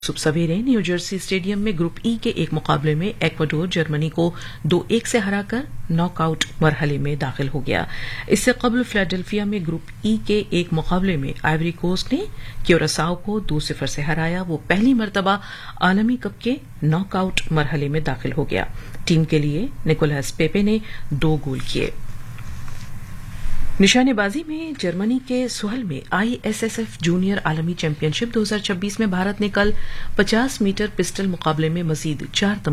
सुबह सवेरे new Jersey stadium में ग्रुप ई के एक मुकाबले में एक्वाडोर जर्मनी को 2-1 से हराकर नॉकआउट मरहले में दाखिल हो गया। इससे कबल फिलाडेल्फिया में ग्रुप ई के एक मुकाबले में आइवरी कोस्ट ने क्यूरासाओ को 2-0 से हराया। वो पहली मर्तबा आलमी कप के नॉकआउट मरहले में दाखिल हो गया। टीम के लिए निकोलस पेपे ने 2 गोल किए। निशानेबाजी में जर्मनी के सुहल में ISSF जूनियर आलमी चैंपियनशिप 2026 में भारत ने कल 50 मीटर पिस्टल मुकाबले में मजीद 4